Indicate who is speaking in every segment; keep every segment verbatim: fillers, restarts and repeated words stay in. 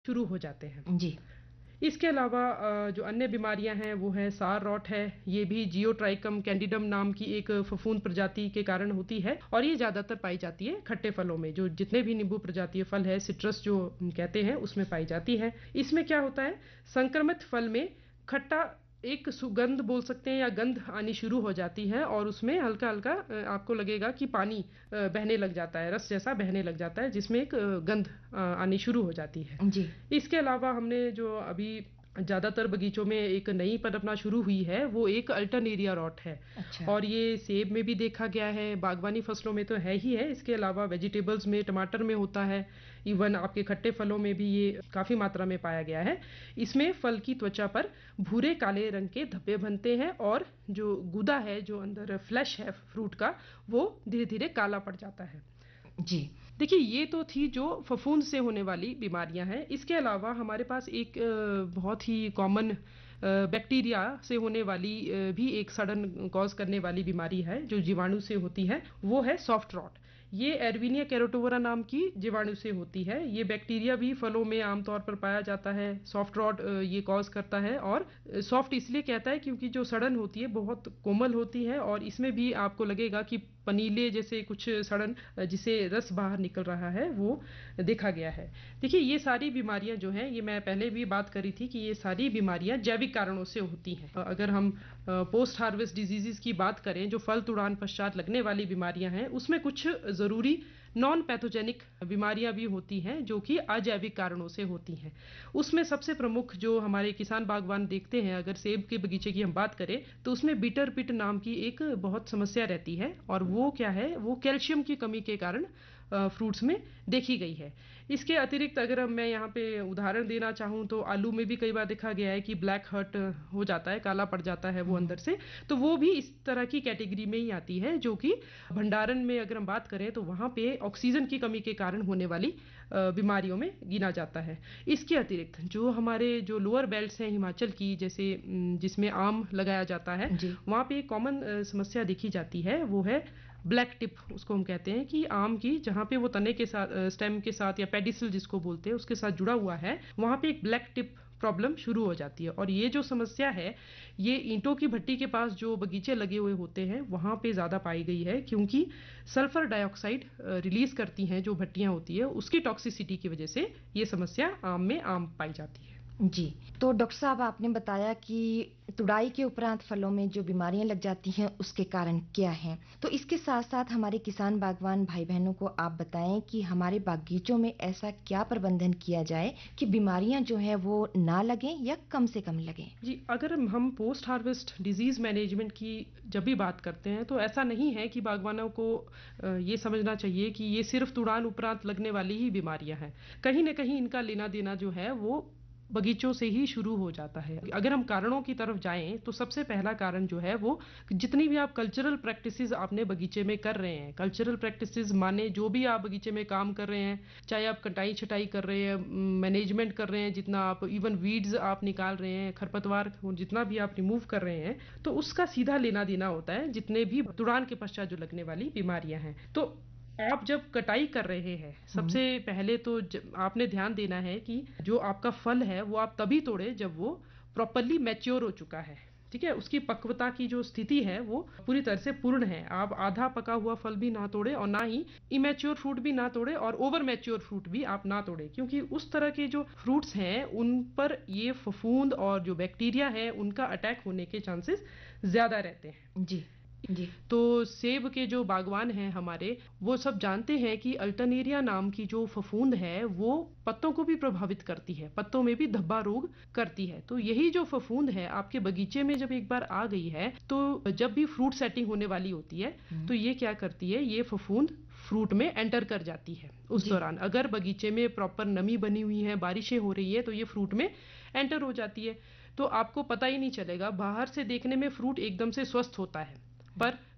Speaker 1: शुरू हो जाते हैं।
Speaker 2: जी।
Speaker 1: इसके अलावा अ, जो अन्य बीमारियां हैं वो है सार रॉट है। ये भी जियोट्राइकम कैंडिडम नाम की एक फफूंद प्रजाति के कारण होती है और ये ज्यादातर पाई जाती है खट्टे फलों में। जो जितने भी नींबू प्रजातीय फल है, सिट्रस जो कहते हैं, उसमें पाई जाती है। इसमें क्या होता है, संक्रमित फल में खट्टा एक सुगंध बोल सकते हैं या गंध आनी शुरू हो जाती है और उसमें हल्का हल्का अ, आपको लगेगा कि पानी अ, बहने लग जाता है, रस जैसा बहने लग जाता है, जिसमें एक अ, गंध अ, आनी शुरू हो जाती है।
Speaker 2: जी।
Speaker 1: इसके अलावा हमने जो अभी ज्यादातर बगीचों में एक नई पनपना शुरू हुई है वो एक अल्टरनेरिया रॉट है।
Speaker 2: अच्छा।
Speaker 1: और ये सेब में भी देखा गया है, बागवानी फसलों में तो है ही है, इसके अलावा वेजिटेबल्स में, टमाटर में होता है, इवन आपके खट्टे फलों में भी ये काफी मात्रा में पाया गया है। इसमें फल की त्वचा पर भूरे काले रंग के धब्बे बनते हैं और जो गुदा है, जो अंदर फ्लैश है फ्रूट का, वो धीरे धीरे काला पड़ जाता है।
Speaker 2: जी।
Speaker 1: देखिए, ये तो थी जो फफूंद से होने वाली बीमारियां हैं। इसके अलावा हमारे पास एक अ, बहुत ही कॉमन बैक्टीरिया से होने वाली अ, भी एक सडन कॉज करने वाली बीमारी है जो जीवाणु से होती है, वो है सॉफ्ट रॉट। ये एरविनिया कैरोटोवरा नाम की जीवाणु से होती है। ये बैक्टीरिया भी फलों में आमतौर पर पाया जाता है। सॉफ्ट रॉट ये कॉज करता है और सॉफ्ट इसलिए कहता है क्योंकि जो सड़न होती है बहुत कोमल होती है और इसमें भी आपको लगेगा कि पनीले जैसे कुछ सड़न जिसे रस बाहर निकल रहा है वो देखा गया है। देखिए, ये सारी बीमारियां जो हैं, ये मैं पहले भी बात करी थी कि ये सारी बीमारियां जैविक कारणों से होती हैं। अगर हम पोस्ट हार्वेस्ट डिजीजेस की बात करें, जो फल तुड़ान पश्चात लगने वाली बीमारियां हैं, उसमें कुछ जरूरी नॉन पैथोजेनिक बीमारियां भी होती हैं जो कि अजैविक कारणों से होती हैं। उसमें सबसे प्रमुख जो हमारे किसान बागवान देखते हैं, अगर सेब के बगीचे की हम बात करें तो उसमें बीटर पिट नाम की एक बहुत समस्या रहती है और वो क्या है, वो कैल्शियम की कमी के कारण फ्रूट्स में देखी गई है। इसके अतिरिक्त अगर मैं यहाँ पे उदाहरण देना चाहूँ तो आलू में भी कई बार देखा गया है कि ब्लैक हर्ट हो जाता है, काला पड़ जाता है वो अंदर से, तो वो भी इस तरह की कैटेगरी में ही आती है, जो कि भंडारण में अगर हम बात करें तो वहाँ पे ऑक्सीजन की कमी के कारण होने वाली बीमारियों में गिना जाता है। इसके अतिरिक्त जो हमारे जो लोअर बेल्ट्स हैं हिमाचल की, जैसे जिसमें आम लगाया जाता है, वहाँ पे एक कॉमन समस्या देखी जाती है, वो है ब्लैक टिप। उसको हम कहते हैं कि आम की जहाँ पे वो तने के साथ, स्टेम के साथ या पेडिसल जिसको बोलते हैं, उसके साथ जुड़ा हुआ है, वहाँ पे एक ब्लैक टिप प्रॉब्लम शुरू हो जाती है। और ये जो समस्या है, ये ईंटों की भट्टी के पास जो बगीचे लगे हुए होते हैं वहाँ पे ज़्यादा पाई गई है, क्योंकि सल्फर डाइऑक्साइड रिलीज करती हैं जो भट्टियाँ होती है, उसकी टॉक्सिसिटी की वजह से ये समस्या आम में आम पाई जाती है।
Speaker 2: जी। तो डॉक्टर साहब, आपने बताया कि तुड़ाई के उपरांत फलों में जो बीमारियां लग जाती हैं उसके कारण क्या हैं। तो इसके साथ साथ हमारे किसान बागवान भाई बहनों को आप बताएं कि हमारे बागीचों में ऐसा क्या प्रबंधन किया जाए कि बीमारियां जो है वो ना लगें या कम से कम लगें।
Speaker 1: जी, अगर हम पोस्ट हार्वेस्ट डिजीज मैनेजमेंट की जब भी बात करते हैं तो ऐसा नहीं है कि बागवानों को ये समझना चाहिए कि ये सिर्फ तुड़ान उपरांत लगने वाली ही बीमारियां हैं। कहीं ना कहीं इनका लेना देना जो है वो बगीचों से ही शुरू हो जाता है। अगर हम कारणों की तरफ जाएं तो सबसे पहला कारण जो है वो जितनी भी आप कल्चरल प्रैक्टिसेस आपने बगीचे में कर रहे हैं, कल्चरल प्रैक्टिसेस माने जो भी आप बगीचे में काम कर रहे हैं, चाहे आप कटाई छटाई कर रहे हैं, मैनेजमेंट कर रहे हैं, जितना आप इवन वीड्स आप निकाल रहे हैं, खरपतवार जितना भी आप रिमूव कर रहे हैं, तो उसका सीधा लेना देना होता है जितने भी तुड़ान के पश्चात जो लगने वाली बीमारियां हैं। तो आप जब कटाई कर रहे हैं, सबसे पहले तो आपने ध्यान देना है कि जो आपका फल है वो आप तभी तोड़े जब वो प्रॉपरली मैच्योर हो चुका है। ठीक है, उसकी पक्वता की जो स्थिति है वो पूरी तरह से पूर्ण है। आप आधा पका हुआ फल भी ना तोड़े और ना ही इमेच्योर फ्रूट भी ना तोड़े और ओवर मैच्योर फ्रूट भी आप ना तोड़े, क्योंकि उस तरह के जो फ्रूट्स हैं उन पर ये फफूंद और जो बैक्टीरिया है उनका अटैक होने के चांसेस ज्यादा रहते हैं।
Speaker 2: जी जी।
Speaker 1: तो सेब के जो बागवान हैं हमारे, वो सब जानते हैं कि अल्टरनेरिया नाम की जो फफूंद है वो पत्तों को भी प्रभावित करती है, पत्तों में भी धब्बा रोग करती है। तो यही जो फफूंद है आपके बगीचे में जब एक बार आ गई है, तो जब भी फ्रूट सेटिंग होने वाली होती है तो ये क्या करती है, ये फफूंद फ्रूट में एंटर कर जाती है। उस दौरान अगर बगीचे में प्रॉपर नमी बनी हुई है, बारिशें हो रही है, तो ये फ्रूट में एंटर हो जाती है। तो आपको पता ही नहीं चलेगा, बाहर से देखने में फ्रूट एकदम से स्वस्थ होता है, पर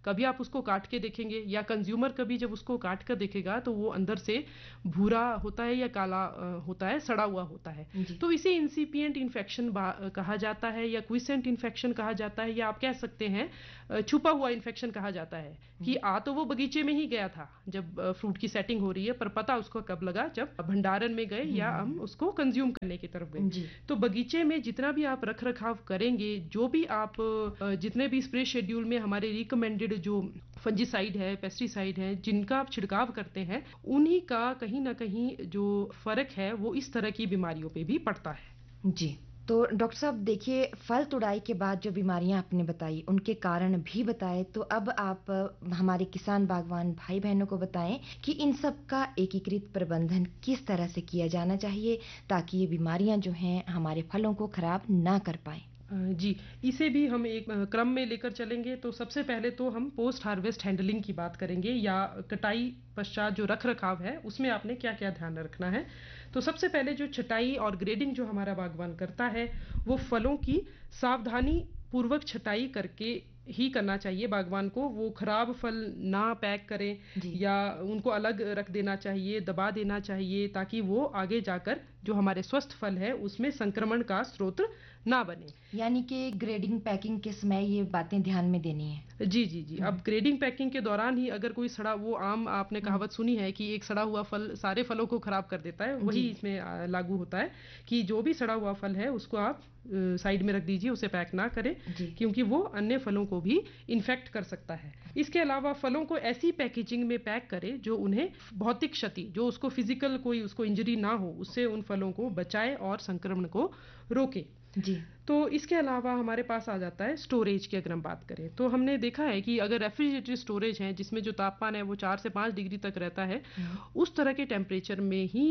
Speaker 1: कभी आप उसको काट के देखेंगे या कंज्यूमर कभी जब उसको काट कर देखेगा तो वो अंदर से भूरा होता है या काला होता है, सड़ा हुआ होता है। तो इसे इंसिपिएंट इन्फेक्शन कहा जाता है या क्विसेंट इन्फेक्शन कहा जाता है, या आप कह सकते हैं छुपा हुआ इन्फेक्शन कहा जाता है कि आ तो वो बगीचे में ही गया था जब फ्रूट की सेटिंग हो रही है, पर पता उसको कब लगा जब भंडारण में गए या हम उसको कंज्यूम करने की तरफ गए। तो बगीचे में जितना भी आप रख रखाव करेंगे, जो भी आप जितने भी स्प्रे शेड्यूल में हमारे रिकमेंडेड जो फंजीसाइड है, पेस्टिसाइड है, जिनका आप छिड़काव करते हैं, उन्हीं का कहीं ना कहीं जो फर्क है वो इस तरह की बीमारियों पे भी पड़ता है।
Speaker 2: जी, तो डॉक्टर साहब देखिए, फल तुड़ाई के बाद जो बीमारियां आपने बताई उनके कारण भी बताए, तो अब आप हमारे किसान बागवान भाई बहनों को बताएं कि इन सब का एकीकृत प्रबंधन किस तरह से किया जाना चाहिए ताकि ये बीमारियां जो हैं हमारे फलों को खराब ना कर पाए।
Speaker 1: जी, इसे भी हम एक क्रम में लेकर चलेंगे। तो सबसे पहले तो हम पोस्ट हार्वेस्ट हैंडलिंग की बात करेंगे, या कटाई पश्चात जो रख रखाव है उसमें आपने क्या क्या ध्यान रखना है। तो सबसे पहले जो छटाई और ग्रेडिंग जो हमारा बागवान करता है, वो फलों की सावधानी पूर्वक छटाई करके ही करना चाहिए बागवान को। वो खराब फल ना पैक करें या उनको अलग रख देना चाहिए, दबा देना चाहिए, ताकि वो आगे जाकर जो हमारे स्वस्थ फल है उसमें संक्रमण का स्रोत ना बने।
Speaker 2: यानी कि ग्रेडिंग पैकिंग के समय ये बातें ध्यान में देनी है।
Speaker 1: जी जी जी। अब ग्रेडिंग पैकिंग के दौरान ही अगर कोई सड़ा, वो आम आपने कहावत सुनी है कि एक सड़ा हुआ फल सारे फलों को खराब कर देता है, वही इसमें लागू होता है कि जो भी सड़ा हुआ फल है उसको आप साइड में रख दीजिए, उसे पैक ना करें, क्योंकि वो अन्य फलों को भी इन्फेक्ट कर सकता है। इसके अलावा फलों को ऐसी पैकेजिंग में पैक करें जो उन्हें भौतिक क्षति, जो उसको फिजिकल कोई उसको इंजरी ना हो, उससे उन फलों को बचाए और संक्रमण को रोके।
Speaker 2: जी।
Speaker 1: तो इसके अलावा हमारे पास आ जाता है स्टोरेज की। अगर हम बात करें तो हमने देखा है कि अगर रेफ्रिजरेटरी स्टोरेज है जिसमें जो तापमान है वो चार से पाँच डिग्री तक रहता है, उस तरह के टेम्परेचर में ही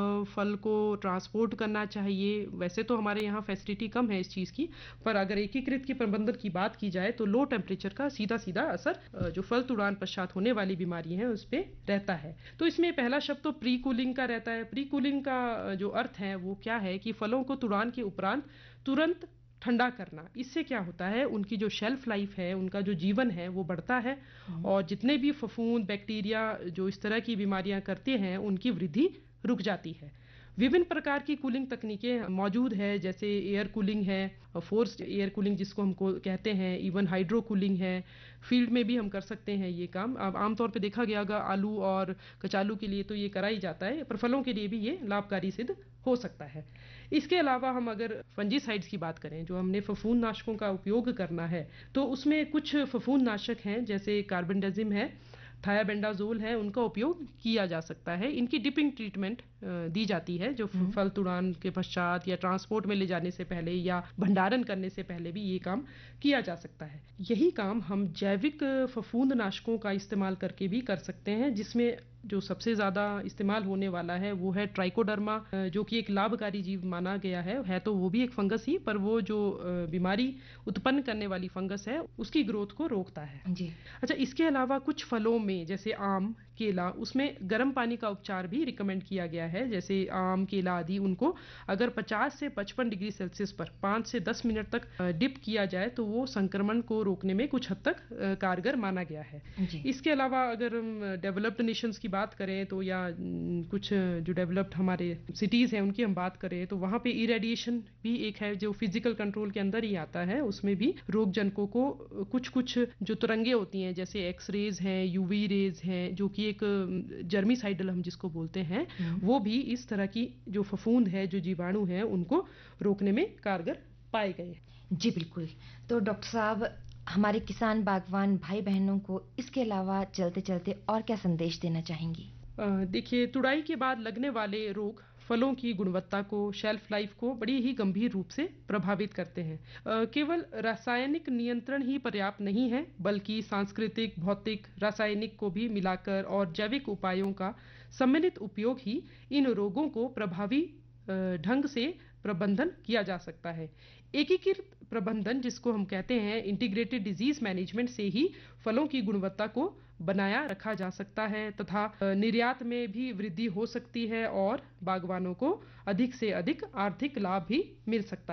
Speaker 1: फल को ट्रांसपोर्ट करना चाहिए। वैसे तो हमारे यहाँ फैसिलिटी कम है इस चीज़ की, पर अगर एकीकृत की प्रबंधन की बात की जाए तो लो टेम्परेचर का सीधा सीधा असर जो फल तुड़ान पश्चात होने वाली बीमारी है उस पर रहता है। तो इसमें पहला शब्द तो प्री कूलिंग का रहता है। प्री कूलिंग का जो अर्थ है वो क्या है कि फलों को तुड़ान के उपरांत तुरंत ठंडा करना। इससे क्या होता है, उनकी जो शेल्फ लाइफ है, उनका जो जीवन है वो बढ़ता है, और जितने भी फफूंद बैक्टीरिया जो इस तरह की बीमारियां करते हैं उनकी वृद्धि रुक जाती है। विभिन्न प्रकार की कूलिंग तकनीकें मौजूद है, जैसे एयर कूलिंग है, फोर्स्ड एयर कूलिंग जिसको हमको कहते हैं, इवन हाइड्रो कूलिंग है। फील्ड में भी हम कर सकते हैं ये काम। अब आमतौर पे देखा गया होगा आलू और कचालू के लिए तो ये करा ही जाता है, पर फलों के लिए भी ये लाभकारी सिद्ध हो सकता है। इसके अलावा हम अगर फंजीसाइड्स की बात करें, जो हमने फफूंद नाशकों का उपयोग करना है, तो उसमें कुछ फफूंद नाशक हैं जैसे कार्बेंडाजिम है, थायाबेंडाजोल है, उनका उपयोग किया जा सकता है। इनकी डिपिंग ट्रीटमेंट दी जाती है, जो फल तुड़ान के पश्चात या ट्रांसपोर्ट में ले जाने से पहले या भंडारण करने से पहले भी ये काम किया जा सकता है। यही काम हम जैविक फफूंद नाशकों का इस्तेमाल करके भी कर सकते हैं, जिसमें जो सबसे ज़्यादा इस्तेमाल होने वाला है वो है ट्राइकोडर्मा, जो कि एक लाभकारी जीव माना गया है है तो वो भी एक फंगस ही, पर वो जो बीमारी उत्पन्न करने वाली फंगस है उसकी ग्रोथ को रोकता है
Speaker 2: जी।
Speaker 1: अच्छा, इसके अलावा कुछ फलों में जैसे आम, केला, उसमें गर्म पानी का उपचार भी रिकमेंड किया गया है। जैसे आम, केला आदि, उनको अगर पचास से पचपन डिग्री सेल्सियस पर पाँच से दस मिनट तक डिप किया जाए तो वो संक्रमण को रोकने में कुछ हद तक कारगर माना गया है। इसके अलावा अगर हम डेवलप्ड नेशंस की बात करें तो, या कुछ जो डेवलप्ड हमारे सिटीज़ हैं उनकी हम बात करें तो वहाँ पे इरेडिएशन भी एक है जो फिजिकल कंट्रोल के अंदर ही आता है। उसमें भी रोग जनकों को कुछ कुछ जो तरंगे होती हैं जैसे एक्स रेज हैं, यूवी रेज हैं, जो कि एक जर्मीसाइडल हम जिसको बोलते हैं, वो भी इस तरह की जो फफूंद है, जो जीवाणु है, उनको रोकने में कारगर पाए गए।
Speaker 2: जी बिल्कुल। तो डॉक्टर साहब, हमारे किसान बागवान भाई बहनों को इसके अलावा चलते चलते और क्या संदेश देना चाहेंगी?
Speaker 1: देखिए, तुड़ाई के बाद लगने वाले रोग फलों की गुणवत्ता को, शेल्फ लाइफ को बड़ी ही गंभीर रूप से प्रभावित करते हैं। केवल रासायनिक नियंत्रण ही पर्याप्त नहीं है, बल्कि सांस्कृतिक, भौतिक, रासायनिक को भी मिलाकर और जैविक उपायों का सम्मिलित उपयोग ही इन रोगों को प्रभावी ढंग से प्रबंधन किया जा सकता है। एकीकृत प्रबंधन जिसको हम कहते हैं इंटीग्रेटेड डिजीज मैनेजमेंट से ही फलों की गुणवत्ता को बनाया रखा जा सकता है तथा निर्यात में भी वृद्धि हो सकती है और बागवानों को अधिक से अधिक आर्थिक लाभ भी मिल सकता है।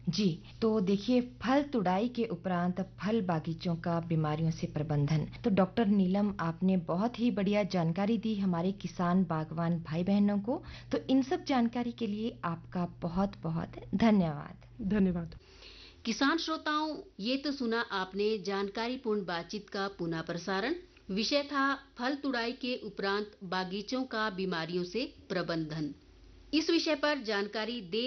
Speaker 2: जी, तो देखिए फल तुड़ाई के उपरांत फल बागीचों का बीमारियों से प्रबंधन। तो डॉक्टर नीलम आपने बहुत ही बढ़िया जानकारी दी हमारे किसान बागवान भाई बहनों को। तो इन सब जानकारी के लिए आपका बहुत बहुत धन्यवाद।
Speaker 1: धन्यवाद।
Speaker 3: किसान श्रोताओं, ये तो सुना आपने जानकारीपूर्ण बातचीत का पुनः प्रसारण। विषय था फल तुड़ाई के उपरांत बागीचों का बीमारियों से प्रबंधन। इस विषय पर जानकारी दे